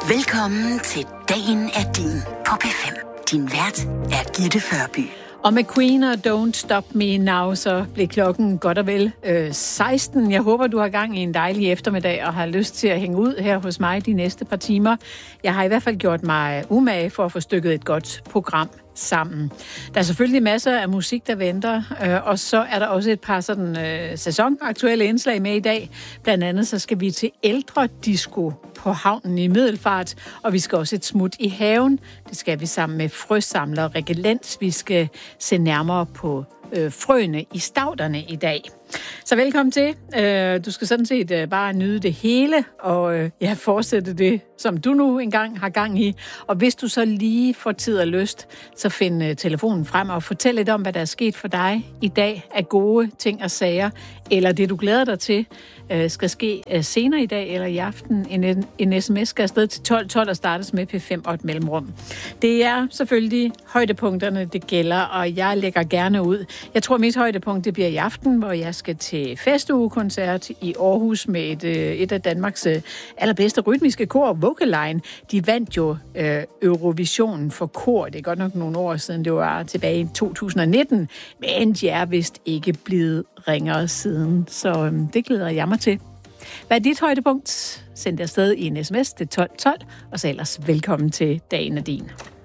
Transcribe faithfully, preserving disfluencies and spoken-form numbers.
Velkommen til Dagen er din på P fem. Din vært er Gitte Førby. Og med Queen og Don't Stop Me Now, så blev klokken godt og vel øh, seksten. Jeg håber, du har gang i en dejlig eftermiddag og har lyst til at hænge ud her hos mig de næste par timer. Jeg har i hvert fald gjort mig umage for at få stykket et godt program sammen. Der er selvfølgelig masser af musik, der venter, øh, og så er der også et par sådan øh, sæsonaktuelle indslag med i dag. Blandt andet så skal vi til ældre disco på havnen i Middelfart, og vi skal også et smut i haven. Det skal vi sammen med frøsamler Rikke Lenz. Vi skal se nærmere på øh, frøene i stavterne i dag. Så velkommen til. Øh, du skal sådan set øh, bare nyde det hele, og øh, ja, fortsætte det, som du nu engang har gang i. Og hvis du så lige får tid og lyst, så find øh, telefonen frem og fortæl lidt om, hvad der er sket for dig i dag af gode ting og sager, eller det, du glæder dig til, øh, skal ske øh, senere i dag eller i aften. En, en, en sms skal afsted til tolv tolv og startes med P fem og et mellemrum. Det er selvfølgelig højdepunkterne, det gælder, og jeg lægger gerne ud. Jeg tror, mit højdepunkt det bliver i aften, hvor jeg skal til festugekoncert i Aarhus med et, et af Danmarks allerbedste rytmiske kor, Vocaline. De vandt jo øh, Eurovisionen for kor. Det er godt nok nogle år siden, det var tilbage i to tusind nitten, men de er vist ikke blevet ringere siden, så øh, det glæder jeg mig til. Hvad er dit højdepunkt? Send det afsted i en sms til tolv tolv, og så ellers velkommen til Dagen er din.